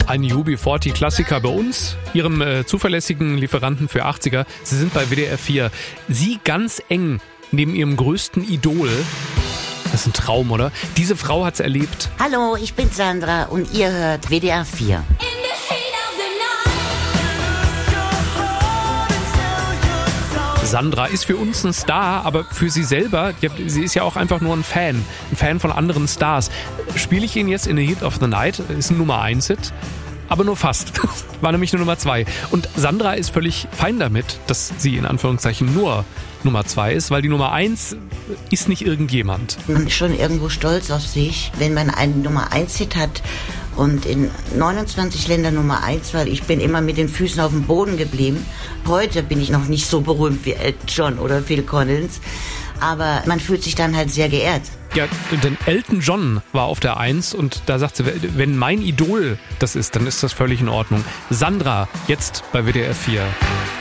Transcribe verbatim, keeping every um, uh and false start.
Ein U B vierzig-Klassiker bei uns, Ihrem äh, zuverlässigen Lieferanten für achtziger. Sie sind bei W D R vier. Sie ganz eng neben Ihrem größten Idol. Das ist ein Traum, oder? Diese Frau hat's erlebt. Hallo, ich bin Sandra und ihr hört W D R vier. Sandra ist für uns ein Star, aber für sie selber, sie ist ja auch einfach nur ein Fan. Ein Fan von anderen Stars. Spiele ich Ihnen jetzt in The Heat of the Night, ist ein Nummer eins Hit, aber nur fast. War nämlich nur Nummer zwei. Und Sandra ist völlig fein damit, dass sie in Anführungszeichen nur Nummer zwei ist, weil die Nummer eins ist nicht irgendjemand. Man ist schon irgendwo stolz auf sich, wenn man einen Nummer eins Hit hat und in neunundzwanzig Ländern Nummer eins, weil ich bin immer mit den Füßen auf dem Boden geblieben. Heute bin ich noch nicht so berühmt wie Elton John oder Phil Collins, aber man fühlt sich dann halt sehr geehrt. Ja, denn Elton John war auf der Eins und da sagt sie, wenn mein Idol das ist, dann ist das völlig in Ordnung. Sandra, jetzt bei W D R vier.